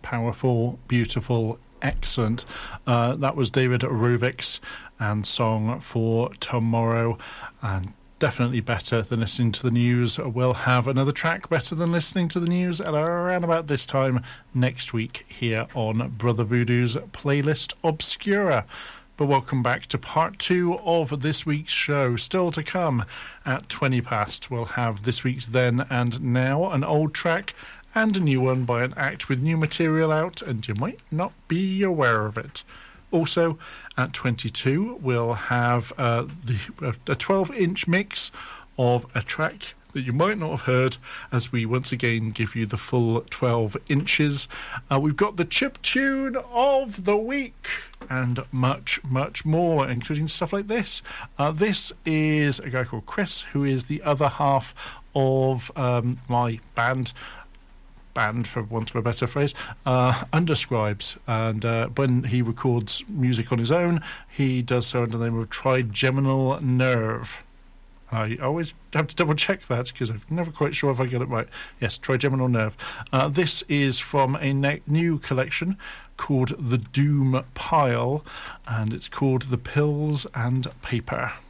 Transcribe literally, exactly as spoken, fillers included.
powerful, beautiful, excellent. Uh, that was David Ruvik's and Song for Tomorrow, and definitely better than listening to the news. We'll have another track better than listening to the news at around about this time next week here on Brother Voodoo's Playlist Obscura. But welcome back to part two of this week's show. Still to come at twenty past, we'll have this week's Then and Now, an old track and a new one by an act with new material out, and you might not be aware of it. Also, at twenty-two, we'll have uh, the, a twelve-inch mix of a track that you might not have heard, as we once again give you the full twelve inches. Uh, we've got the chip tune of the week, and much, much more, including stuff like this. Uh, this is a guy called Chris, who is the other half of um, my band, band for want of a better phrase, uh, Underscribes, and uh, when he records music on his own, he does so under the name of Trigeminal Nerve. I always have to double check that because I'm never quite sure if I get it right. Yes, Trigeminal Nerve. Uh, this is from a ne- new collection called The Doom Pile, and it's called The Pills and Paper.